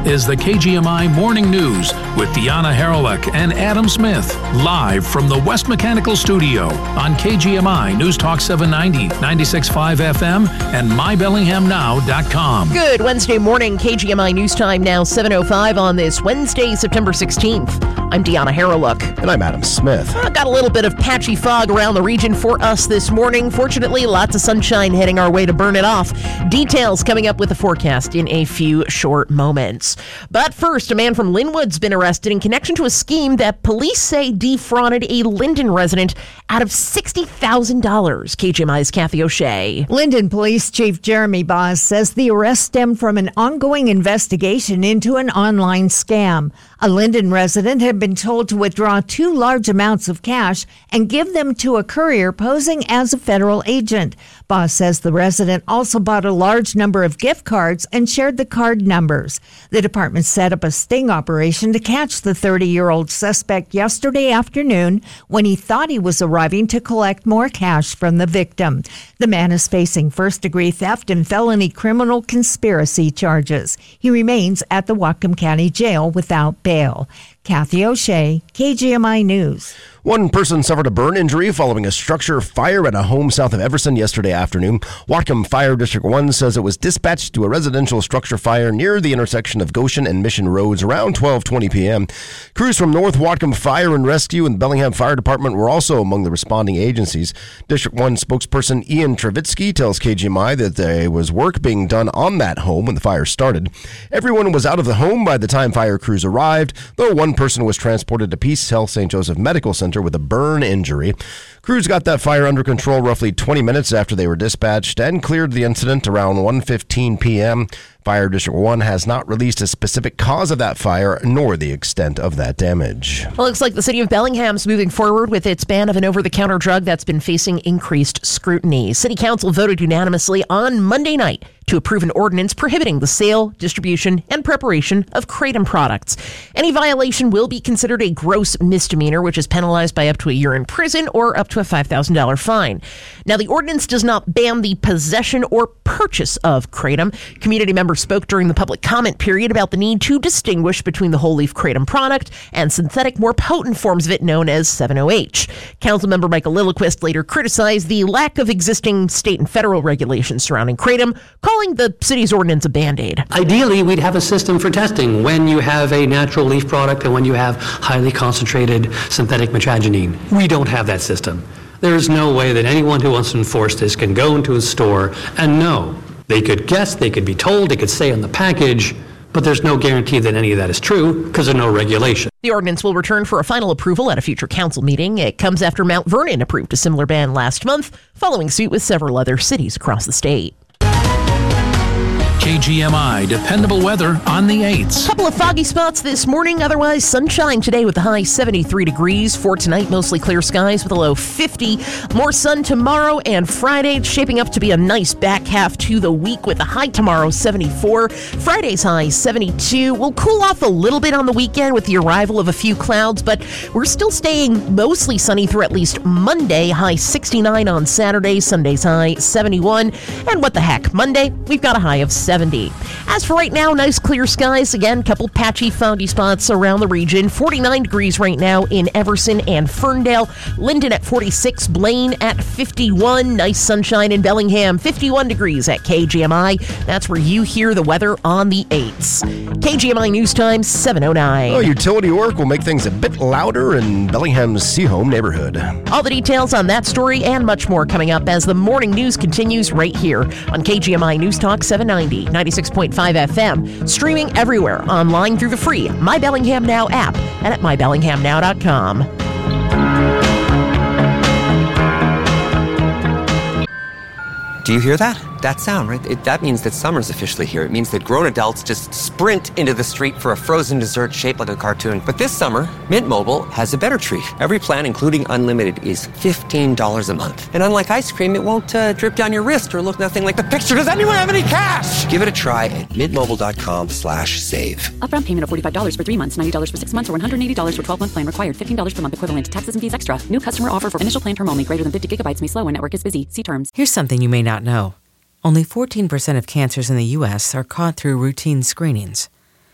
is the KGMI Morning News with Deanna Haralick and Adam Smith, live from the West Mechanical Studio on KGMI News Talk 790, 96.5 FM, and mybellinghamnow.com. Good Wednesday morning, KGMI News Time now 7:05 on this Wednesday, September 16th. I'm Deanna Haralick. And I'm Adam Smith. Got a little bit of patchy fog around the region for us this morning. Fortunately, lots of sunshine heading our way to burn it off. Details coming up with the forecast in a few short moments. But first, a man from Linwood's been arrested in connection to a scheme that police say defrauded a Linden resident out of $60,000. KGMI's Kathy O'Shea. Linden Police Chief Jeremy Boz says the arrest stemmed from an ongoing investigation into an online scam. A Linden resident had been told to withdraw 2 large amounts of cash and give them to a courier posing as a federal agent. Boz says the resident also bought a large number of gift cards and shared the card numbers. The department set up a sting operation to catch the 30-year-old suspect yesterday afternoon when he thought he was arriving to collect more cash from the victim. The man is facing first-degree theft and felony criminal conspiracy charges. He remains at the Whatcom County Jail without bail. Kathy O'Shea, KGMI News. One person suffered a burn injury following a structure fire at a home south of Everson yesterday afternoon. Whatcom Fire District 1 says it was dispatched to a residential structure fire near the intersection of Goshen and Mission Roads around 12:20 p.m. Crews from North Whatcom Fire and Rescue and Bellingham Fire Department were also among the responding agencies. District 1 spokesperson Ian Trevitsky tells KGMI that there was work being done on that home when the fire started. Everyone was out of the home by the time fire crews arrived, though one person was transported to Peace Health St. Joseph Medical Center with a burn injury. Crews got that fire under control roughly 20 minutes after they were dispatched and cleared the incident around 1:15 p.m. Fire District 1 has not released a specific cause of that fire nor the extent of that damage. Well, it looks like the city of Bellingham's moving forward with its ban of an over-the-counter drug that's been facing increased scrutiny. City Council voted unanimously on Monday night to approve an ordinance prohibiting the sale, distribution, and preparation of Kratom products. Any violation will be considered a gross misdemeanor, which is penalized by up to a year in prison or up to a $5,000 fine. Now, the ordinance does not ban the possession or purchase of Kratom. Community members spoke during the public comment period about the need to distinguish between the whole leaf Kratom product and synthetic, more potent forms of it known as 7-OH. Councilmember Michael Lilliquist later criticized the lack of existing state and federal regulations surrounding Kratom, calling the city's ordinance a Band-Aid. Ideally, we'd have a system for testing when you have a natural leaf product and when you have highly concentrated synthetic mitragynine. We don't have that system. There is no way that anyone who wants to enforce this can go into a store and know. They could guess, they could be told, they could say on the package, but there's no guarantee that any of that is true because there's no regulation. The ordinance will return for a final approval at a future council meeting. It comes after Mount Vernon approved a similar ban last month, following suit with several other cities across the state. KGMI dependable weather on the 8s. Couple of foggy spots this morning, otherwise sunshine today with the high 73 degrees. For tonight, mostly clear skies with a low 50. More sun tomorrow and Friday. It's shaping up to be a nice back half to the week with the high tomorrow 74. Friday's high 72. We'll cool off a little bit on the weekend with the arrival of a few clouds, but we're still staying mostly sunny through at least Monday. High 69 on Saturday. Sunday's high 71. And what the heck, Monday, we've got a high of 70. As for right now, nice clear skies. Again, couple patchy, foggy spots around the region. 49 degrees right now in Everson and Ferndale. Linden at 46. Blaine at 51. Nice sunshine in Bellingham. 51 degrees at KGMI. That's where you hear the weather on the 8s. KGMI News Time, 7:09. Oh, utility work will make things a bit louder in Bellingham's Seaholm neighborhood. All the details on that story and much more coming up as the morning news continues right here on KGMI News Talk 790. 96.5 FM, streaming everywhere, online through the free My Bellingham Now app and at mybellinghamnow.com. Do you hear that? That sound, right? That means that summer's officially here. It means that grown adults just sprint into the street for a frozen dessert shaped like a cartoon. But this summer, Mint Mobile has a better treat. Every plan, including unlimited, is $15 a month. And unlike ice cream, it won't drip down your wrist or look nothing like the picture. Does anyone have any cash? Give it a try at mintmobile.com/save. Upfront payment of $45 for 3 months, $90 for 6 months, or $180 for 12-month plan required. $15 per month equivalent. Taxes and fees extra. New customer offer for initial plan term only. Greater than 50 gigabytes may slow when network is busy. See terms. Here's something you may not know. Only 14% of cancers in the U.S. are caught through routine screenings.